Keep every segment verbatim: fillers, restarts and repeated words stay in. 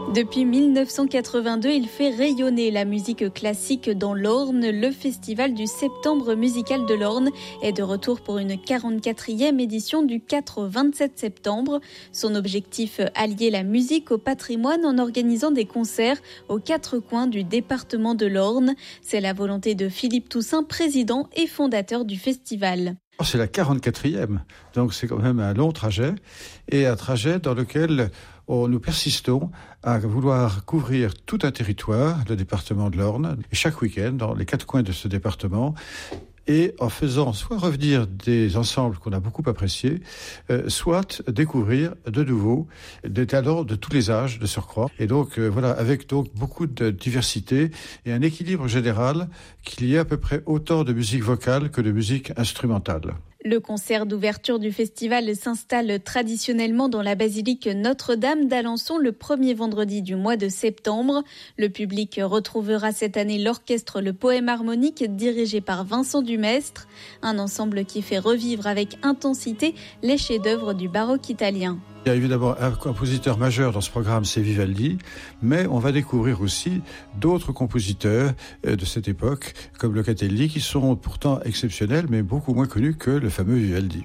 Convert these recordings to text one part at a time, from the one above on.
Depuis mille neuf cent quatre-vingt-deux, il fait rayonner la musique classique dans l'Orne. Le Festival du Septembre musical de l'Orne est de retour pour une quarante-quatrième édition du quatre au vingt-sept septembre. Son objectif, allier la musique au patrimoine en organisant des concerts aux quatre coins du département de l'Orne. C'est la volonté de Philippe Toussaint, président et fondateur du festival. C'est la quarante-quatrième, donc c'est quand même un long trajet, et un trajet dans lequel on, nous persistons à vouloir couvrir tout un territoire, le département de l'Orne, chaque week-end dans les quatre coins de ce département, et en faisant soit revenir des ensembles qu'on a beaucoup appréciés, euh, soit découvrir de nouveau des talents de tous les âges de surcroît. Et donc euh, voilà, avec donc beaucoup de diversité et un équilibre général, qu'il y ait à peu près autant de musique vocale que de musique instrumentale. Le concert d'ouverture du festival s'installe traditionnellement dans la basilique Notre-Dame d'Alençon le premier vendredi du mois de septembre. Le public retrouvera cette année l'orchestre Le Poème Harmonique dirigé par Vincent Dumestre, un ensemble qui fait revivre avec intensité les chefs-d'œuvre du baroque italien. Il y a évidemment un compositeur majeur dans ce programme, c'est Vivaldi, mais on va découvrir aussi d'autres compositeurs de cette époque, comme Locatelli, qui sont pourtant exceptionnels, mais beaucoup moins connus que le fameux Vivaldi.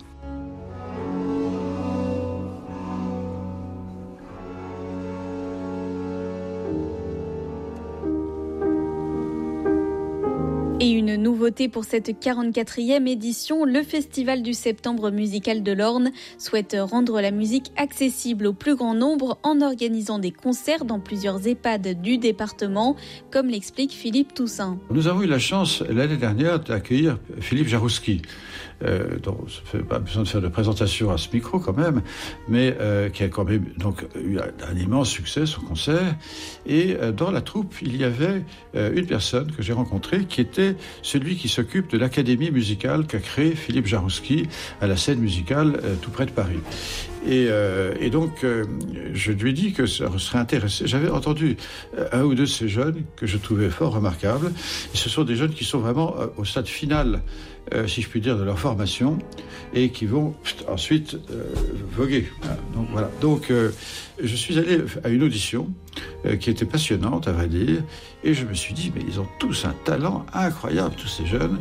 Et une nouveauté pour cette quarante-quatrième édition, le Festival du Septembre musical de l'Orne souhaite rendre la musique accessible au plus grand nombre en organisant des concerts dans plusieurs EHPAD du département, comme l'explique Philippe Toussaint. Nous avons eu la chance l'année dernière d'accueillir Philippe Jarouski, euh, dont ça ne fait pas besoin de faire de présentation à ce micro quand même, mais euh, qui a quand même donc eu un immense succès, son concert. Et euh, dans la troupe, il y avait euh, une personne que j'ai rencontrée qui était celui qui s'occupe de l'académie musicale qu'a créée Philippe Jarouski à la scène musicale euh, tout près de Paris. Et, euh, et donc, euh, je lui ai dit que ça serait intéressé. J'avais entendu euh, un ou deux de ces jeunes que je trouvais fort remarquables. Et ce sont des jeunes qui sont vraiment euh, au stade final, euh, si je puis dire, de leur formation, et qui vont pst, ensuite euh, voguer. Donc voilà. Donc, euh, je suis allé à une audition euh, qui était passionnante, à vrai dire, et je me suis dit, mais ils ont tous un talent incroyable, tous ces jeunes.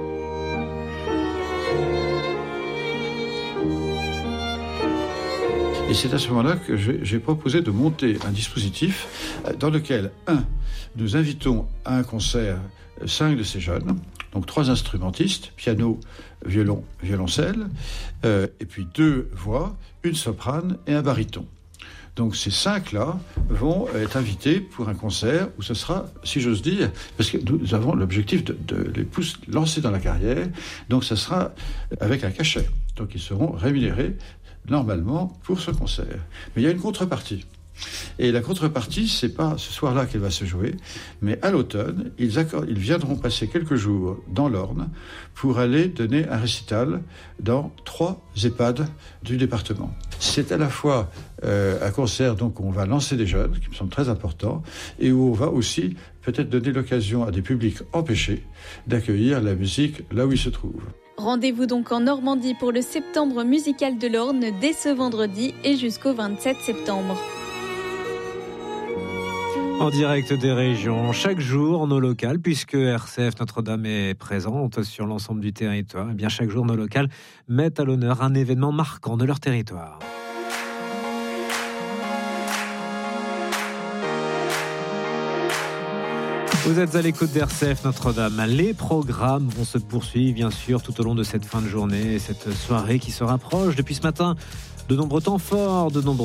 Et c'est à ce moment-là que j'ai proposé de monter un dispositif dans lequel, un, nous invitons à un concert cinq de ces jeunes, donc trois instrumentistes, piano, violon, violoncelle, euh, et puis deux voix, une soprane et un baryton. Donc ces cinq-là vont être invités pour un concert où ce sera, si j'ose dire, parce que nous avons l'objectif de, de les pousser, lancer dans la carrière, donc ça sera avec un cachet. Donc ils seront rémunérés normalement pour ce concert. Mais il y a une contrepartie. Et la contrepartie, c'est pas ce soir-là qu'elle va se jouer, mais à l'automne, ils, accordent, ils viendront passer quelques jours dans l'Orne pour aller donner un récital dans trois EHPAD du département. C'est à la fois euh, un concert donc où on va lancer des jeunes, qui me semble très important, et où on va aussi peut-être donner l'occasion à des publics empêchés d'accueillir la musique là où ils se trouvent. Rendez-vous donc en Normandie pour le Septembre musical de l'Orne dès ce vendredi et jusqu'au vingt-sept septembre. En direct des régions, chaque jour nos locales, puisque R C F Notre-Dame est présente sur l'ensemble du territoire, et bien chaque jour nos locales mettent à l'honneur un événement marquant de leur territoire. Vous êtes à l'écoute d'R C F Notre-Dame. Les programmes vont se poursuivre, bien sûr, tout au long de cette fin de journée, cette soirée qui se rapproche. Depuis ce matin, de nombreux temps forts, de nombreux